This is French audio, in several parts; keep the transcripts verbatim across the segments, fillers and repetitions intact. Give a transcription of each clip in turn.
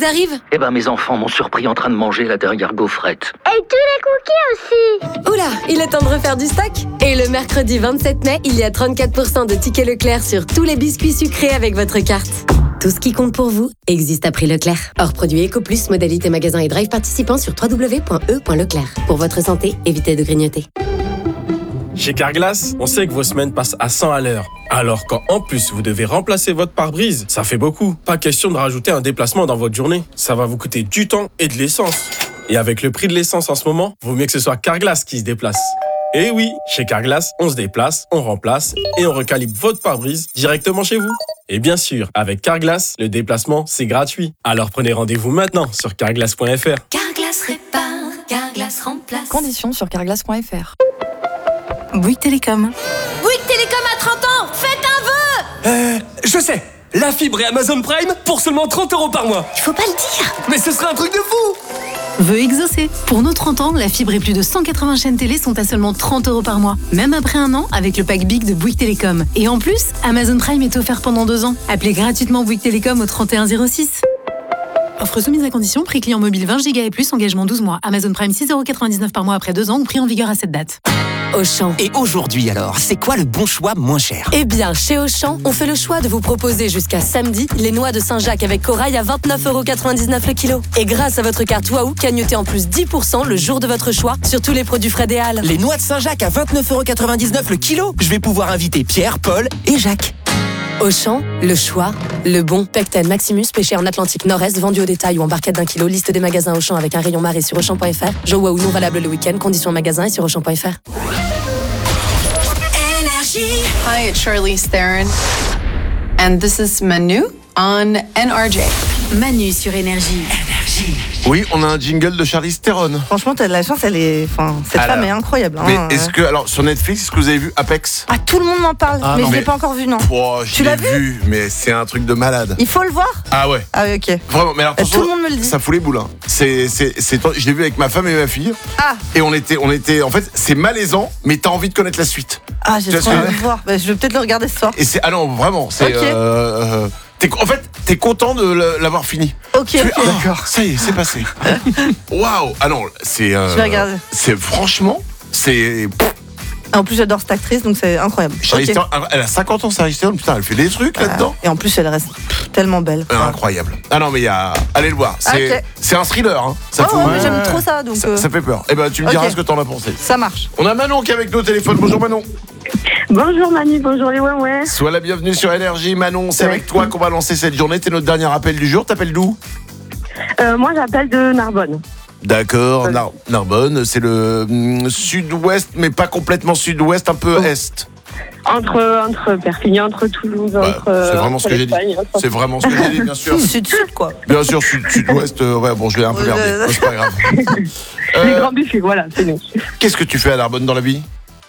vous arrive? Eh ben, mes enfants m'ont surpris en train de manger la dernière gaufrette. Et tous les cookies aussi. Oula, il est temps de refaire du stock. Et le mercredi vingt-sept mai, il y a trente-quatre pour cent de tickets Leclerc sur tous les biscuits sucrés avec votre carte. Tout ce qui compte pour vous existe à prix Leclerc. Hors produit Eco Plus, modalité magasin et drive participants sur w w w point e point leclerc. Pour votre santé, évitez de grignoter. Chez Carglass, on sait que vos semaines passent à cent à l'heure. Alors quand en plus vous devez remplacer votre pare-brise, ça fait beaucoup. Pas question de rajouter un déplacement dans votre journée. Ça va vous coûter du temps et de l'essence. Et avec le prix de l'essence en ce moment, vaut mieux que ce soit Carglass qui se déplace. Et oui, chez Carglass, on se déplace, on remplace et on recalibre votre pare-brise directement chez vous. Et bien sûr, avec Carglass, le déplacement, c'est gratuit. Alors prenez rendez-vous maintenant sur carglass point f r. Carglass répare, Carglass remplace. Conditions sur carglass point f r. Bouygues Télécom. Bouygues Télécom à trente ans, faites un vœu. Euh, je sais. La fibre et Amazon Prime pour seulement trente euros par mois. Il faut pas le dire. Mais ce serait un truc de fou. Vœu exaucé. Pour nos trente ans, la fibre et plus de cent quatre-vingts chaînes télé sont à seulement trente euros par mois. Même après un an, avec le pack Big de Bouygues Télécom. Et en plus, Amazon Prime est offert pendant deux ans. Appelez gratuitement Bouygues Télécom au trente et un zéro six. Offre soumise à condition, prix client mobile vingt giga et plus, engagement douze mois. Amazon Prime six euros quatre-vingt-dix-neuf par mois après deux ans ou prix en vigueur à cette date. Auchan. Et aujourd'hui alors, c'est quoi le bon choix moins cher? Eh bien, chez Auchan, on fait le choix de vous proposer jusqu'à samedi les noix de Saint-Jacques avec corail à vingt-neuf euros quatre-vingt-dix-neuf le kilo. Et grâce à votre carte Waouh, cagnotez en plus dix pour cent le jour de votre choix sur tous les produits Fred et Halles. Les noix de Saint-Jacques à vingt-neuf euros quatre-vingt-dix-neuf le kilo. Je vais pouvoir inviter Pierre, Paul et Jacques. Auchan, le choix, le bon. Pecten Maximus, pêché en Atlantique Nord-Est, vendu au détail ou en barquette d'un kilo. Liste des magasins Auchan avec un rayon marée sur auchan point f r. Jeux Waouh non valable le week-end. Conditions en magasin et sur auchan point f r. Hi, it's Charlize Theron, and this is Manu on N R J. Manu sur Énergie. Énergie. Oui, on a un jingle de Charlize Theron. Franchement, t'as de la chance, elle est. Enfin, cette alors, femme est incroyable. Hein, mais euh... est-ce que, alors, sur Netflix, est-ce que vous avez vu Apex? Ah, tout le monde m'en parle, ah, mais non, je l'ai mais... pas encore vu, non. Oh, je tu l'ai l'as vu, vu, mais c'est un truc de malade. Il faut le voir. Ah ouais. Ah oui, ok. Vraiment, mais alors, euh, tout le monde me le dit. Ça fout les boules. Hein. C'est, c'est, c'est, je l'ai vu avec ma femme et ma fille. Ah. Et on était, on était, en fait, c'est malaisant, mais t'as envie de connaître la suite. Ah, j'ai trop envie de voir. Bah, je vais peut-être le regarder ce soir. Et c'est, ah non, vraiment, c'est. Ok. Euh, T'es, en fait, t'es content de l'avoir fini. Ok, tu ok. Es, oh, d'accord. Ça y est, c'est passé. Waouh. Ah non, c'est. Euh, je vais regarder. C'est franchement, c'est. En plus, j'adore cette actrice, donc c'est incroyable. Charlize Okay. Theron, elle a cinquante ans, Charlize Theron, putain, elle fait des trucs euh, là-dedans. Et en plus, elle reste tellement belle. Euh, incroyable. Ah non, mais il y a. Allez le voir. C'est, okay. c'est un thriller. Hein. Ça oh, fout... ouais, j'aime trop ça. Donc ça, euh... ça fait peur. Eh ben, tu me diras okay. ce que t'en as pensé. Ça marche. On a Manon qui est avec nous au téléphone. Bonjour Manon. Bonjour Manu, bonjour les ouais ouais. Sois la bienvenue sur Énergie. Manon, c'est ouais. avec toi qu'on va lancer cette journée. T'es notre dernier appel du jour. T'appelles d'où? euh, Moi, j'appelle de Narbonne. D'accord, Nar- Narbonne, c'est le mm, sud-ouest, mais pas complètement sud-ouest, un peu oh. est. Entre, entre Perpignan, entre Toulouse, ouais, entre. C'est vraiment entre ce que j'ai dit. Entre... C'est vraiment ce que j'ai dit, bien sûr. Sud-sud, quoi. Bien sûr, sud- sud-ouest, euh, ouais, bon, je l'ai un peu gardé. Euh... C'est pas grave. euh, Les grands buffets, voilà, c'est nous. Qu'est-ce que tu fais à Narbonne dans la vie?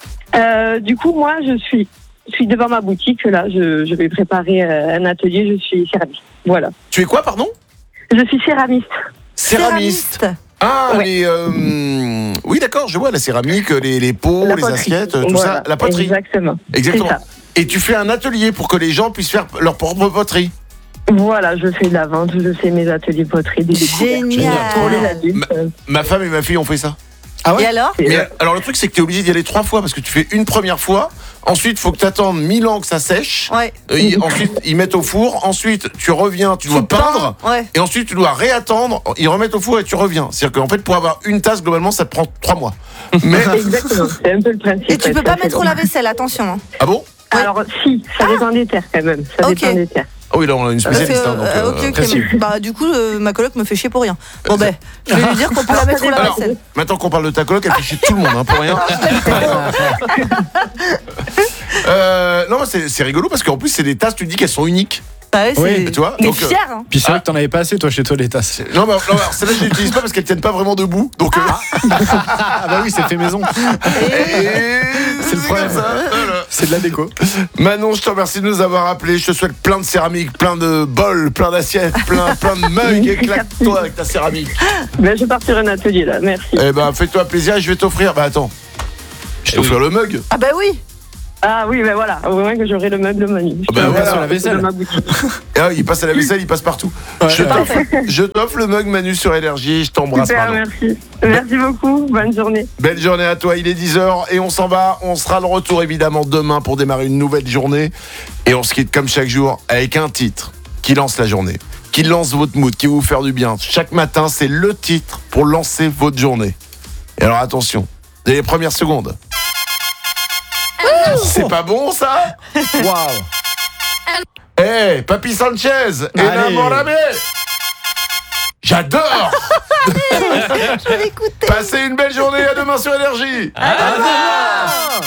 euh, Du coup, moi, je suis, je suis devant ma boutique, là, je, je vais préparer euh, un atelier, je suis céramiste. Voilà. Tu es quoi, pardon? Je suis céramiste. Céramiste. Céramiste. Ah, ouais. les, euh, oui, d'accord, je vois la céramique, les, les pots, la les poterie. assiettes, tout voilà, ça, la poterie. Exactement. Exactement. Et tu fais un atelier pour que les gens puissent faire leur propre poterie. Voilà, je fais de la vente, je fais mes ateliers poterie, des Génial. Ma, ma femme et ma fille ont fait ça. Ah ouais. Et alors Mais, alors le truc c'est que tu es obligé d'y aller trois fois parce que tu fais une première fois, ensuite il faut que tu attendes mille ans que ça sèche, ouais. et ensuite ils mettent au four, ensuite tu reviens, tu dois tu peindre, ouais. et ensuite tu dois réattendre, ils remettent au four et tu reviens. C'est-à-dire qu'en fait pour avoir une tasse globalement ça te prend trois mois. Mais... Exactement, c'est un peu le principe. Et tu peux pas mettre au lave-vaisselle, attention. Hein. Ah bon? Alors si, ça dépend ah. des terres quand même, ça okay. dépend des terres. Oh oui, là on a une spécialiste. Euh, hein, donc, euh, ok, ok. Euh, bah, du coup, euh, ma coloc me fait chier pour rien. Bon, ben, je vais lui dire qu'on peut la mettre au lave-vaisselle. Maintenant qu'on parle de ta coloc, elle fait chier tout le monde, hein, pour rien. euh, non, c'est, c'est rigolo parce qu'en plus, c'est des tasses, tu dis qu'elles sont uniques. Ah ouais, oui, c'est... tu vois, mais donc, fier, hein. Puis c'est vrai que t'en avais pas assez toi chez toi les tasses. Non mais, non, mais celle-là je l'utilise pas parce qu'elles tiennent pas vraiment debout. Donc ah, euh... ah bah oui, c'est fait maison. Et... C'est le problème. Ça, voilà. C'est de la déco. Manon, je te remercie de nous avoir appelés. Je te souhaite plein de céramique, plein de bols, plein d'assiettes, plein, plein de mugs. Éclate-toi avec ta céramique. Ben, je vais partir un atelier là, merci. Eh ben fais-toi plaisir et je vais t'offrir. Bah attends, je vais t'offrir oui. le mug. Ah bah oui. Ah oui, ben voilà, au moins que j'aurai le meuble Manu. Ah bah voilà, sur la vaisselle. De ma boutique. Ah, il passe à la vaisselle, il passe partout. Ouais, je, ouais. t'offre, je t'offre le mug Manu sur Énergie. Je t'embrasse, Super, pardon. merci. Merci beaucoup, bonne journée. Belle journée à toi, il est dix heures et on s'en va. On sera de retour évidemment demain pour démarrer une nouvelle journée. Et on se quitte comme chaque jour avec un titre qui lance la journée, qui lance votre mood, qui va vous faire du bien. Chaque matin, c'est le titre pour lancer votre journée. Et alors attention, dès les premières secondes. C'est pas bon ça? Waouh. Eh, hey, Papi Sanchez, Allez. enamorame. J'adore. Je vais l'écouter. Passez une belle journée, à demain sur Énergie. À demain.